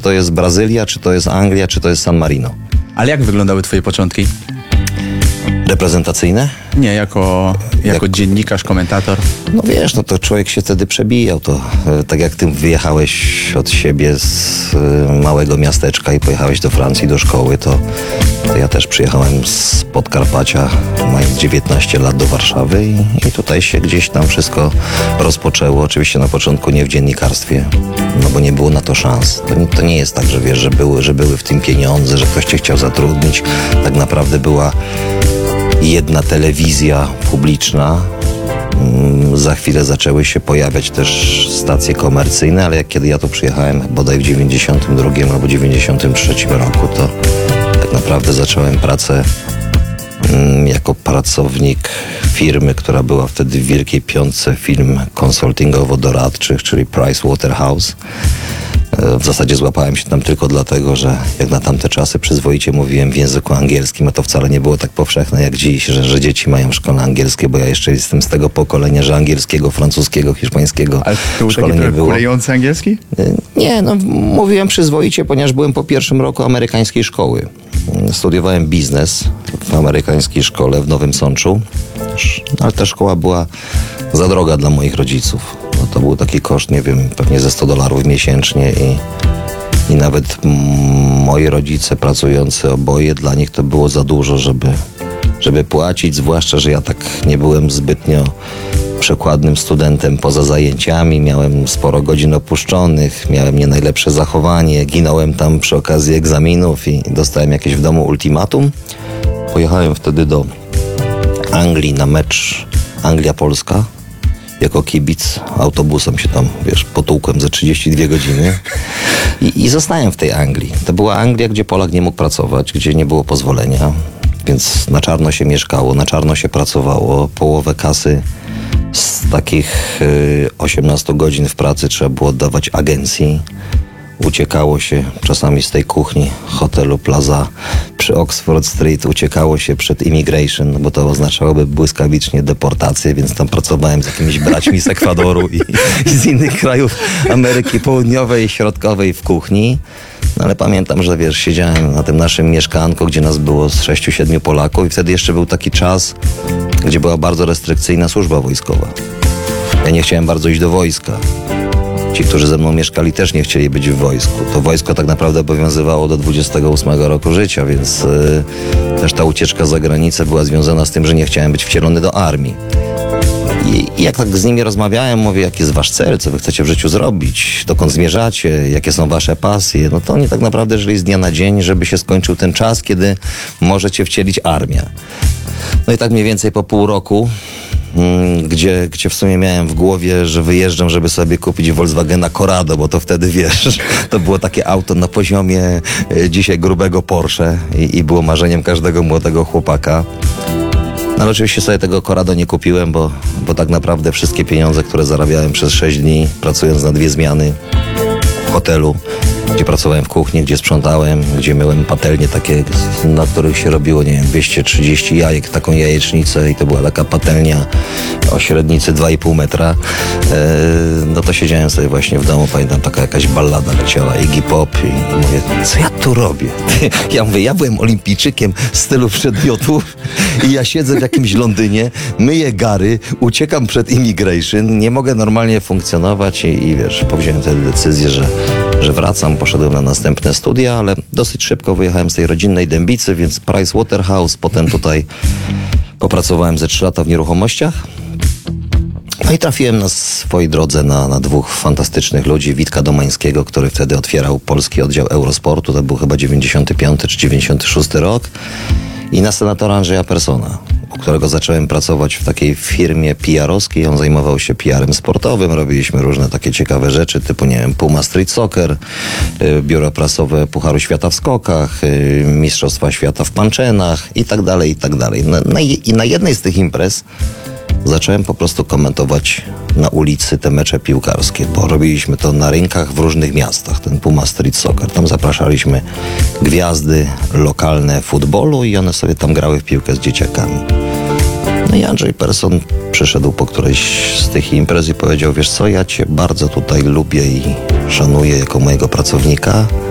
to jest Brazylia, czy to jest Anglia, czy to jest San Marino. Ale jak wyglądały twoje początki? Reprezentacyjne? Nie, jako dziennikarz, komentator. No wiesz, no to człowiek się wtedy przebijał. To tak jak ty wyjechałeś od siebie z małego miasteczka i pojechałeś do Francji, do szkoły, to ja też przyjechałem z Podkarpacia, mając 19 lat do Warszawy i tutaj się gdzieś tam wszystko rozpoczęło. Oczywiście na początku nie w dziennikarstwie, no bo nie było na to szans. To nie jest tak, że wiesz, że były w tym pieniądze, że ktoś cię chciał zatrudnić. Tak naprawdę była jedna telewizja publiczna. Za chwilę zaczęły się pojawiać też stacje komercyjne, ale kiedy ja tu przyjechałem bodaj w 92 albo 93 roku, to tak naprawdę zacząłem pracę jako pracownik firmy, która była wtedy w Wielkiej Piątce firm konsultingowo-doradczych, czyli Price Waterhouse. W zasadzie złapałem się tam tylko dlatego, że jak na tamte czasy przyzwoicie mówiłem w języku angielskim, a to wcale nie było tak powszechne jak dziś, że dzieci mają szkole angielskie, bo ja jeszcze jestem z tego pokolenia, że angielskiego, francuskiego, hiszpańskiego ale to był taki nie było. kulejący angielski? Nie, no mówiłem przyzwoicie, ponieważ byłem po pierwszym roku amerykańskiej szkoły. Studiowałem biznes w amerykańskiej szkole w Nowym Sączu, ale ta szkoła była za droga dla moich rodziców. No to był taki koszt, nie wiem, pewnie ze $100 miesięcznie i nawet moi rodzice pracujący oboje, dla nich to było za dużo, żeby płacić, zwłaszcza, że ja tak nie byłem zbytnio przekładnym studentem poza zajęciami, miałem sporo godzin opuszczonych, miałem nie najlepsze zachowanie, ginąłem tam przy okazji egzaminów i dostałem jakieś w domu ultimatum. Pojechałem wtedy do Anglii na mecz Anglia-Polska. Jako kibic autobusem się tam, wiesz, potłukłem za 32 godziny i zostałem w tej Anglii. To była Anglia, gdzie Polak nie mógł pracować, gdzie nie było pozwolenia, więc na czarno się mieszkało, na czarno się pracowało. Połowę kasy z takich 18 godzin w pracy trzeba było oddawać agencji. Uciekało się czasami z tej kuchni hotelu Plaza przy Oxford Street, uciekało się przed immigration, bo to oznaczałoby błyskawicznie deportację, więc tam pracowałem z jakimiś braćmi z Ekwadoru i z innych krajów Ameryki Południowej i Środkowej w kuchni. No ale pamiętam, że wiesz, siedziałem na tym naszym mieszkanku, gdzie nas było z 6-7 Polaków i wtedy jeszcze był taki czas, gdzie była bardzo restrykcyjna służba wojskowa. Ja nie chciałem bardzo iść do wojska. Ci, którzy ze mną mieszkali, też nie chcieli być w wojsku. To wojsko tak naprawdę obowiązywało do 28 roku życia, więc też ta ucieczka za granicę była związana z tym, że nie chciałem być wcielony do armii. I jak tak z nimi rozmawiałem, mówię, jaki jest wasz cel, co wy chcecie w życiu zrobić, dokąd zmierzacie, jakie są wasze pasje, no to oni tak naprawdę żyli z dnia na dzień, żeby się skończył ten czas, kiedy możecie wcielić armię. No i tak mniej więcej po pół roku, gdzie w sumie miałem w głowie, że wyjeżdżam, żeby sobie kupić Volkswagena Corrado, bo to wtedy, wiesz, to było takie auto na poziomie dzisiaj grubego Porsche i było marzeniem każdego młodego chłopaka. No ale oczywiście sobie tego Corrado nie kupiłem, bo tak naprawdę wszystkie pieniądze, które zarabiałem przez 6 dni, pracując na 2 zmiany w hotelu, gdzie pracowałem w kuchni, gdzie sprzątałem, gdzie myłem patelnie takie, na których się robiło, nie wiem, 230 jajek, taką jajecznicę i to była taka patelnia o średnicy 2,5 metra. No to siedziałem sobie właśnie w domu, pamiętam, taka jakaś ballada leciała, Iggy Pop i mówię, co ja tu robię? Ja mówię, ja byłem olimpijczykiem stylu przedmiotów i ja siedzę w jakimś Londynie, myję gary, uciekam przed immigration, nie mogę normalnie funkcjonować i wiesz, powziąłem wtedy decyzję, że wracam, poszedłem na następne studia, ale dosyć szybko wyjechałem z tej rodzinnej Dębicy, więc Price Waterhouse, potem tutaj popracowałem ze 3 lata w nieruchomościach. No i trafiłem na swojej drodze na 2 fantastycznych ludzi. Witka Domańskiego, który wtedy otwierał polski oddział Eurosportu, to był chyba 95 czy 96 rok. I na senatora Andrzeja Persona, u którego zacząłem pracować w takiej firmie PR-owskiej. On zajmował się PR-em sportowym, robiliśmy różne takie ciekawe rzeczy, typu, nie wiem, Puma Street Soccer, biuro prasowe Pucharu Świata w skokach, Mistrzostwa Świata w panczenach i tak dalej, i tak dalej. I na jednej z tych imprez zacząłem po prostu komentować na ulicy te mecze piłkarskie, bo robiliśmy to na rynkach w różnych miastach, ten Puma Street Soccer. Tam zapraszaliśmy gwiazdy lokalne futbolu i one sobie tam grały w piłkę z dzieciakami. No i Andrzej Person przyszedł po którejś z tych imprez i powiedział, wiesz co, ja cię bardzo tutaj lubię i szanuję jako mojego pracownika,